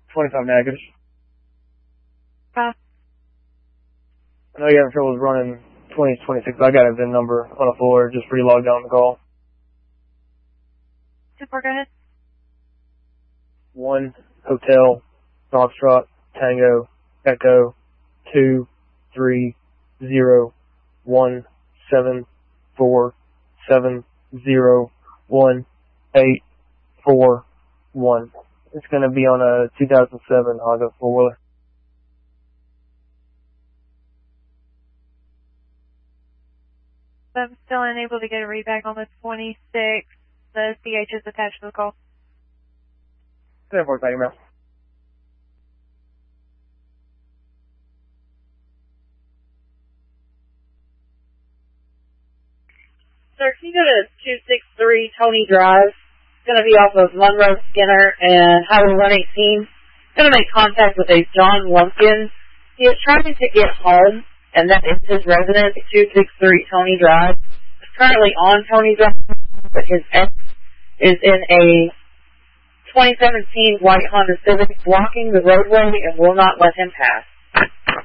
25 negatives. Huh? I know you having trouble running 2026, but I got a VIN number on the floor, just re-logged on the call. Super, go ahead. 1 Hotel Foxtrot Tango Echo 2 3 0 1 7 4 7 0 1 8 4 1. It's going to be on a 2007 Honda 4-wheeler. I'm still unable to get a read back on the 26. The CH is attached to the call. 10-4 by email. Sir, can you go to 263 Tony Drive? It's going to be off of Monroe Skinner and Highway 118. Going to make contact with a John Lumpkin. He is trying to get home, and that is his residence, 263 Tony Drive. He's currently on Tony Drive, but his ex is in a 2017 white Honda Civic blocking the roadway and will not let him pass.